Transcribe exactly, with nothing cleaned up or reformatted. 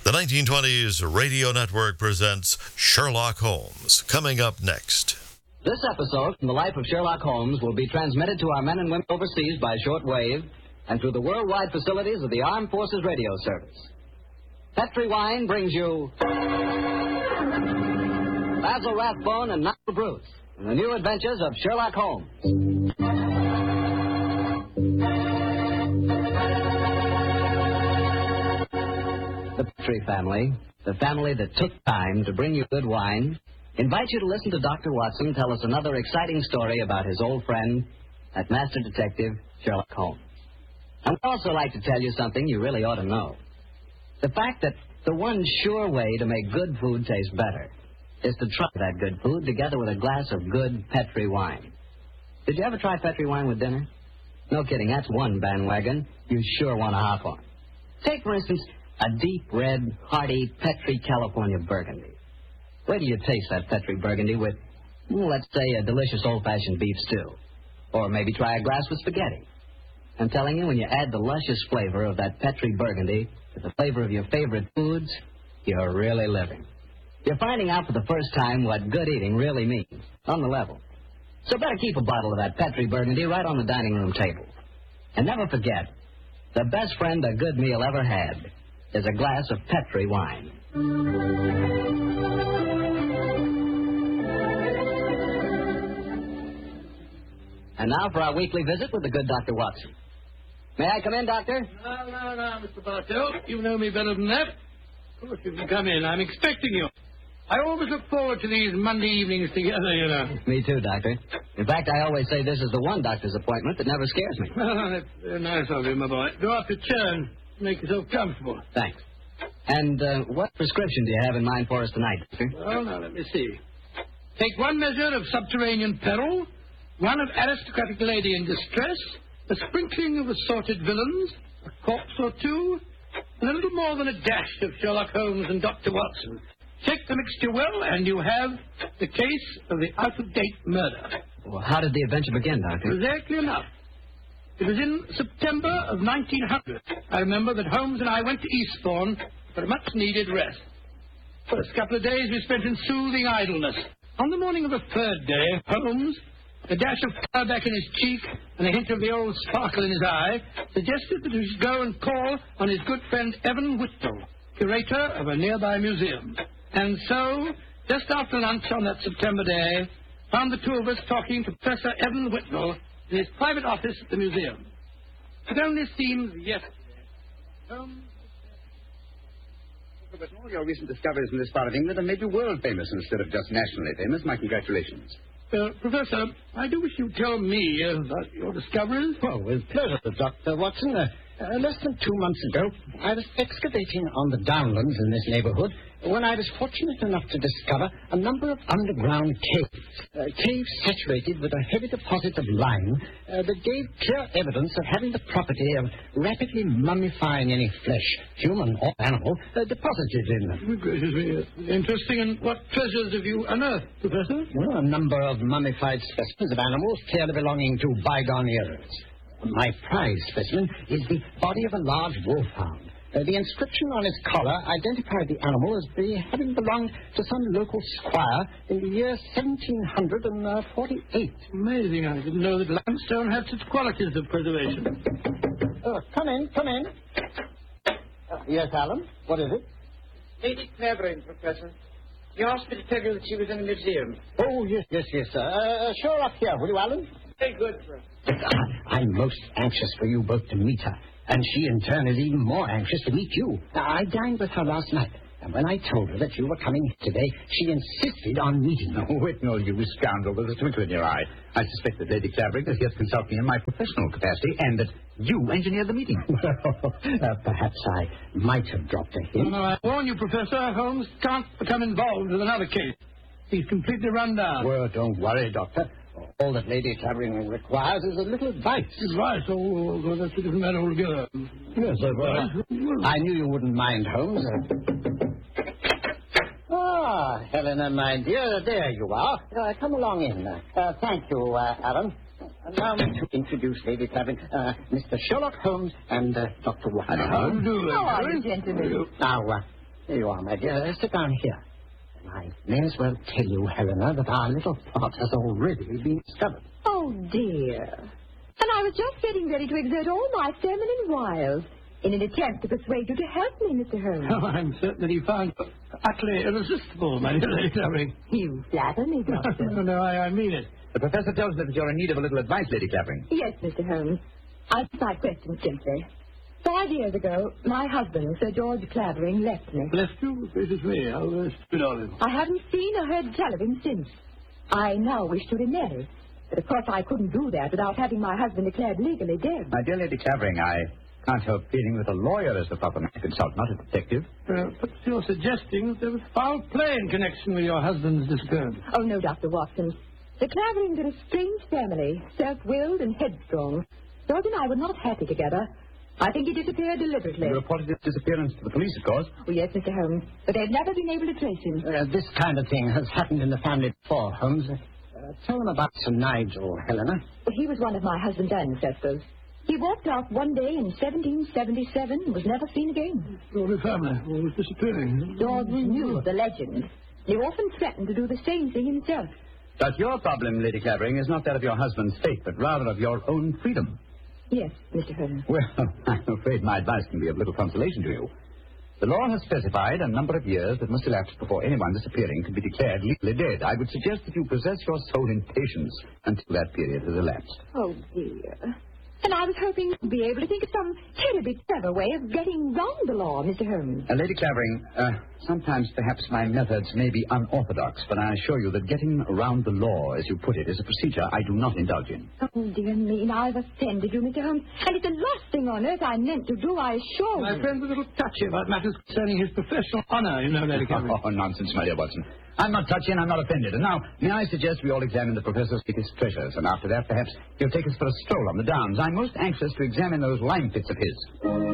The nineteen twenties Radio Network presents Sherlock Holmes, coming up next. This episode from the life of Sherlock Holmes will be transmitted to our men and women overseas by shortwave and through the worldwide facilities of the Armed Forces Radio Service. Petri Wine brings you Basil Rathbone and Nigel Bruce in the new adventures of Sherlock Holmes. The Petri family, the family that took time to bring you good wine, invite you to listen to Doctor Watson tell us another exciting story about his old friend, that master detective, Sherlock Holmes. I would also like to tell you something you really ought to know. The fact that the one sure way to make good food taste better is to try that good food together with a glass of good Petri wine. Did you ever try Petri wine with dinner? No kidding, that's one bandwagon you sure want to hop on. Take, for instance, a deep red, hearty Petri California Burgundy. Wait till you taste that Petri Burgundy with, well, let's say, a delicious old-fashioned beef stew. Or maybe try a glass with spaghetti. I'm telling you, when you add the luscious flavor of that Petri Burgundy to the flavor of your favorite foods, you're really living. You're finding out for the first time what good eating really means, on the level. So better keep a bottle of that Petri Burgundy right on the dining room table. And never forget, the best friend a good meal ever had is a glass of Petri wine. And now for our weekly visit with the good Doctor Watson. May I come in, Doctor? No, no, no, Mister Bartell. You know me better than that. Of course you can come in. I'm expecting you. I always look forward to these Monday evenings together, you know. Me too, Doctor. In fact, I always say this is the one doctor's appointment that never scares me. Well, that's very nice of you, my boy. Go up to turn. Make yourself comfortable. Thanks. And uh, what prescription do you have in mind for us tonight, Doctor? Well, now, let me see. Take one measure of subterranean peril, one of aristocratic lady in distress, a sprinkling of assorted villains, a corpse or two, and a little more than a dash of Sherlock Holmes and Doctor Watson. Take the mixture well, and you have the case of the out-of-date murder. Well, how did the adventure begin, Doctor? Exactly enough. It was in September of nineteen hundred. I remember that Holmes and I went to Eastbourne for a much-needed rest. First couple of days we spent in soothing idleness. On the morning of the third day, Holmes, a dash of colour back in his cheek and a hint of the old sparkle in his eye, suggested that we should go and call on his good friend Evan Whitnell, curator of a nearby museum. And so, just after lunch on that September day, found the two of us talking to Professor Evan Whitnell in his private office at the museum. It only seems yesterday. Holmes... But all your recent discoveries in this part of England have made you world famous instead of just nationally famous. My congratulations. Uh, Professor, I do wish you'd tell me uh, about your discoveries. Well, with pleasure, Doctor Watson. Uh, uh, less than two months ago, I was excavating on the downlands in this neighborhood when I was fortunate enough to discover a number of underground caves. Uh, caves saturated with a heavy deposit of lime uh, that gave clear evidence of having the property of rapidly mummifying any flesh, human or animal, uh, deposited in them. Oh, gracious me. Interesting. And what treasures have you unearthed, Professor? Well, a number of mummified specimens of animals clearly belonging to bygone eras. My prized specimen is the body of a large wolfhound. Uh, the inscription on its collar identified the animal as the, having belonged to some local squire in the year seventeen forty-eight. Amazing. I didn't know that limestone had such qualities of preservation. Uh, come in, come in. Uh, yes, Alan, what is it? Lady Clavering, Professor. She asked me to tell you that she was in the museum. Oh, yes, yes, yes, sir. Uh, show her up here, will you, Alan? Very good, sir. I'm most anxious for you both to meet her. And she, in turn, is even more anxious to meet you. I dined with her last night, and when I told her that you were coming today, she insisted on meeting you. Oh, Whitnell, you scoundrel, there's a twinkle in your eye. I suspect that Lady Clavering is here to consult me in my professional capacity, and that you engineered the meeting. Well, uh, perhaps I might have dropped a hint. No, no, I warn you, Professor, Holmes can't become involved with another case. He's completely run down. Well, don't worry, Doctor. All that Lady Clavering requires is a little advice. Advice? Oh, well, that's a different matter altogether. Yes, advice. I knew you wouldn't mind, Holmes. Ah, Helena, my dear, there you are. Uh, come along in. Uh, thank you, uh, Alan. Allow me to introduce Lady Clavering, uh, Mister Sherlock Holmes and uh, Doctor Watson. How do you do? How are you, gentlemen? Now, uh, Here you are, my dear. Sit down here. And I may as well tell you, Helena, that our little plot has already been discovered. Oh, dear. And I was just getting ready to exert all my feminine wiles in an attempt to persuade you to help me, Mister Holmes. Oh, I'm certain that he found it utterly irresistible, my dear Lady Clavering. You flatter me, Doctor. no, no, I, I mean it. The professor tells me that you're in need of a little advice, Lady Clavering. Yes, Mister Holmes. I'll put my question simply. Five years ago, my husband, Sir George Clavering, left me. Left you? It is me. How uh, stupid of him. I haven't seen or heard tell of him since. I now wish to remarry. But of course I couldn't do that without having my husband declared legally dead. My dear Lady Clavering, I can't help feeling that a lawyer is the proper man to consult, not a detective. Uh, but you're suggesting that there was foul play in connection with your husband's disappearance. Oh, no, Doctor Watson. The Claverings are a strange family, self-willed and headstrong. George and I were not happy together. I think he disappeared deliberately. You reported his disappearance to the police, of course. Oh, yes, Mister Holmes. But they've never been able to trace him. Uh, this kind of thing has happened in the family before, Holmes. Uh, tell them about Sir Nigel, Helena. Well, he was one of my husband's ancestors. He walked out one day in seventeen seventy-seven and was never seen again. Your whole family was disappearing. George knew of the legend. He often threatened to do the same thing himself. But your problem, Lady Clavering, is not that of your husband's fate, but rather of your own freedom. Yes, Mister Holmes. Well, I'm afraid my advice can be of little consolation to you. The law has specified a number of years that must elapse before anyone disappearing can be declared legally dead. I would suggest that you possess your soul in patience until that period has elapsed. Oh, dear. And I was hoping you'd be able to think of some terribly clever way of getting round the law, Mister Holmes. Uh, Lady Clavering, uh, sometimes perhaps my methods may be unorthodox, but I assure you that getting around the law, as you put it, is a procedure I do not indulge in. Oh, dear me, now I've offended you, Mister Holmes. And it's the last thing on earth I meant to do, I assure My you. friend's a little touchy about matters concerning his professional honor, you know, Lady Clavering. Oh, nonsense, my dear Watson. I'm not touchy and I'm not offended. And now, may I suggest we all examine the professor's biggest treasures, and after that, perhaps he'll take us for a stroll on the downs. I'm most anxious to examine those lime pits of his.